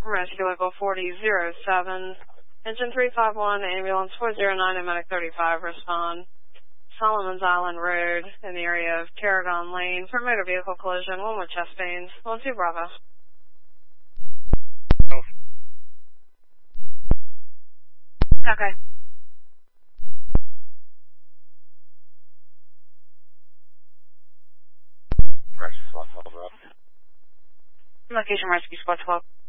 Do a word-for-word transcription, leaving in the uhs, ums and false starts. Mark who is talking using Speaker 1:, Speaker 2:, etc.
Speaker 1: Rescue Vehicle forty oh seven, Engine three five one, Ambulance four oh nine, and Medic thirty-five respond. Solomon's Island Road in the area of Tarragon Lane for motor vehicle collision, one with chest pains. one two Bravo.
Speaker 2: Oh.
Speaker 1: Okay.
Speaker 2: Rescue Squad twelve up.
Speaker 1: Location Rescue Squad twelve.